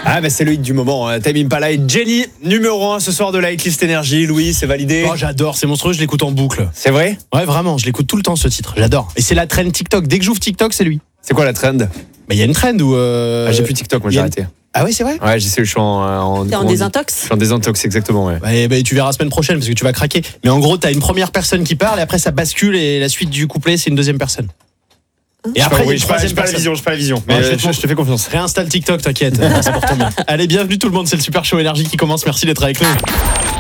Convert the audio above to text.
Ah bah c'est le hit du moment, hein. Tame Impala et Jenny, numéro 1 ce soir de la hitlist énergie. Louis, c'est validé? Oh, j'adore, c'est monstrueux, je l'écoute en boucle. C'est vrai? Ouais, vraiment, je l'écoute tout le temps ce titre, j'adore. Et c'est la trend TikTok, dès que j'ouvre TikTok, c'est lui. C'est quoi la trend? Bah, il y a une trend où. J'ai plus TikTok, moi j'ai arrêté. Ah ouais, c'est vrai? Ouais, j'essaie, je suis en T'es en désintox? Je suis en désintox, exactement, ouais. Ouais, bah, tu verras la semaine prochaine parce que tu vas craquer. Mais en gros, t'as une première personne qui parle et après ça bascule et la suite du couplet, c'est une deuxième personne. Et après, il y a une troisième personne. j'ai pas la vision. Mais Ouais, je te fais confiance. Réinstalle TikTok, t'inquiète, c'est pour ton bien. Allez, bienvenue tout le monde, c'est le Super Show Énergie qui commence, merci d'être avec nous.